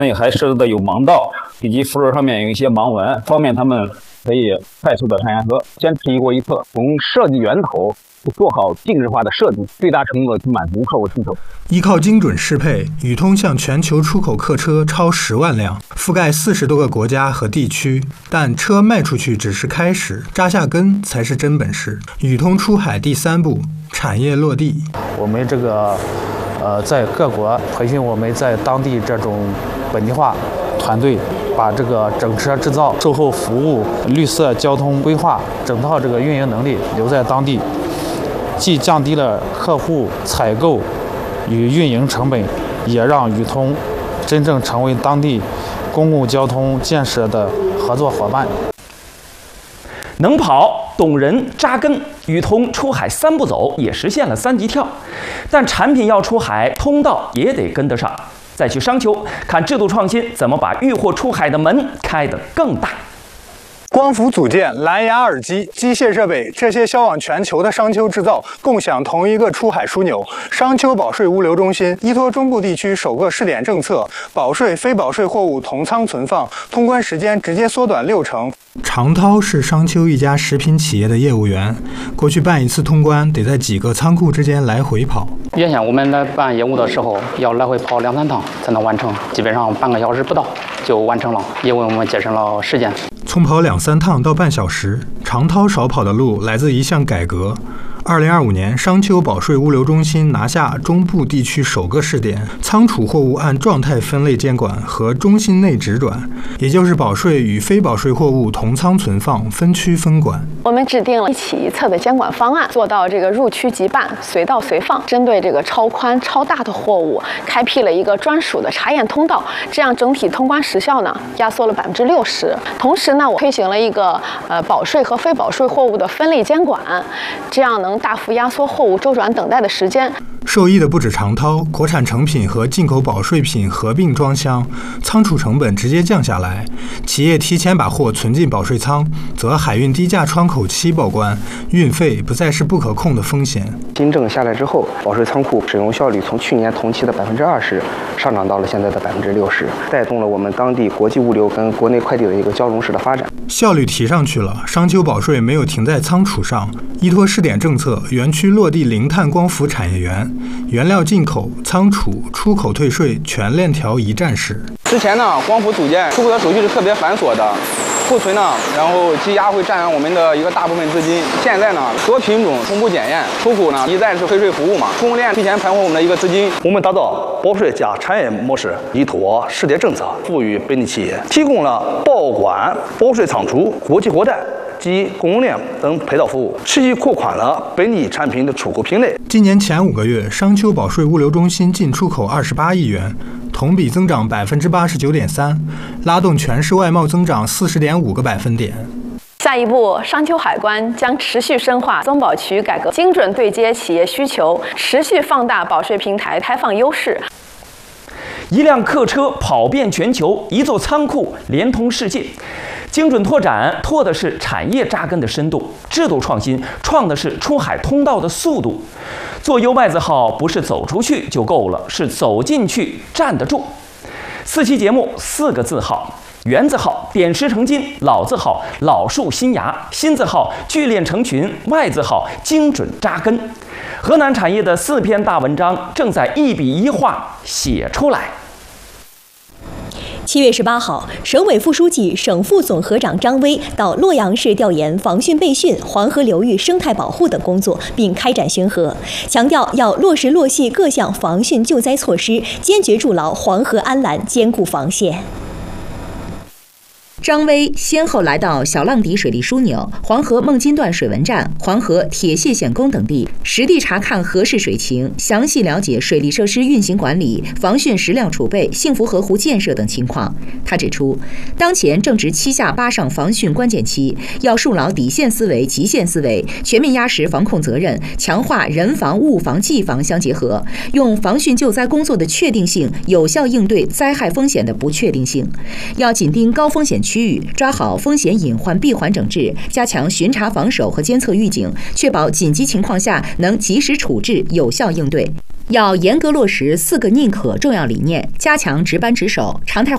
那还设置的有盲道，以及扶手上面有一些盲纹，方便他们可以快速的上下车，坚持一过一测，从设计源头做好定制化的设计，最大程度的去满足客户需求。 依靠精准适配，宇通向全球出口客车超10万辆，覆盖40多个国家和地区。但车卖出去只是开始，扎下根才是真本事。宇通出海第3步，产业落地。 我们这个在各国培训我们在当地这种本地化团队，把这个整车制造、售后服务、绿色交通规划整套这个运营能力留在当地，既降低了客户采购与运营成本，也让宇通真正成为当地公共交通建设的合作伙伴。 能跑、懂人、扎根，宇通出海3步走也实现了3级跳。但产品要出海，通道也得跟得上。再去商丘看制度创新怎么把遇货出海的门开得更大。 光伏组件、蓝牙耳机、机械设备，这些销往全球的商丘制造共享同一个出海枢纽——商丘保税物流中心，依托中部地区首个试点政策，保税、非保税货物同仓存放，通关时间直接缩短6成。常涛是商丘一家食品企业的业务员，过去办一次通关得在几个仓库之间来回跑。 原先我们来办业务的时候要来回跑2、3趟才能完成，基本上半个小时不到就完成了，也为我们节省了时间。 从跑2、3趟到半小时，常涛少跑的路来自一项改革。2025年，商丘保税物流中心拿下中部地区首个试点，仓储货物按状态分类监管和中心内直转，也就是保税与非保税货物同仓存放，分区分管。 我们制定了一起一策的监管方案，做到这个入区即办、随到随放。针对这个超宽、超大的货物，开辟了一个专属的查验通道，这样整体通关时效呢压缩了60%。同时呢，我推行了一个保税和非保税货物的分类监管，这样能大幅压缩货物周转等待的时间。 受益的不止常涛，国产成品和进口保税品合并装箱，仓储成本直接降下来。企业提前把货存进保税仓，则海运低价窗口期报关，运费不再是不可控的风险。 新政下来之后，保税仓库使用效率从去年同期的20%上涨到了现在的60%，带动了我们当地国际物流跟国内快递的一个交融式的发展。 效率提上去了，商丘保税没有停在仓储上，依托试点政策，园区落地零碳光伏产业园，原料进口、仓储、出口退税全链条一站式。 之前呢，光伏组件出口的手续是特别繁琐的，库存呢，然后积压会占我们的一个大部分资金。现在呢，多品种同步检验，出口呢一站式退税服务嘛，供应链提前盘活我们的一个资金。 我们打造保税加产业模式，依托试点政策，赋予本地企业提供了报关、保税仓储、国际货代及供应链等配套服务，持续扩宽了本地产品的出口品类。 今年前5个月，商丘保税物流中心进出口28亿元，同比增长89.3%，拉动全市外贸增长40.5个百分点。 下一步，商丘海关将持续深化增保区改革，精准对接企业需求，持续放大保税平台开放优势。 一辆客车跑遍全球，一座仓库连通世界。精准拓展拓的是产业扎根的深度，制度创新创的是出海通道的速度。做 U 麦字号不是走出去就够了，是走进去站得住。4期节目4个字号：原字号点石成金，老字号老树新芽，新字号聚链成群，外字号精准扎根。河南产业的4篇大文章正在一笔一画写出来。 7月18号，省委副书记、省副总合长张威到洛阳市调研防汛备汛、黄河流域生态保护等工作，并开展巡河，强调要落实落细各项防汛救灾措施，坚决筑牢黄河安澜坚固防线。 张威先后来到小浪底水利枢纽、黄河孟津段水文站、黄河铁谢显宫等地，实地查看河市水情，详细了解水利设施运行管理、防汛食料储备、幸福河湖建设等情况。他指出，当前正值7下8上防汛关键期，要树牢底线思维、极限思维，全面压实防控责任，强化人防、物防、技防相结合，用防汛救灾工作的确定性，有效应对灾害风险的不确定性。要紧盯高风险区域，抓好风险隐患闭环整治，加强巡查防守和监测预警，确保紧急情况下能及时处置、有效应对。要严格落实4个宁可重要理念，加强值班值守，常态化